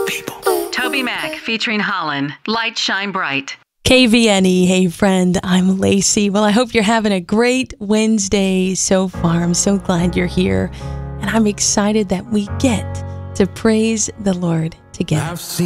people. Toby Mac featuring Holland, Light Shine Bright. KVNE, hey friend, I'm Lacey. Well, I hope you're having a great Wednesday so far. I'm so glad you're here. And I'm excited that we get to praise the Lord together. I've seen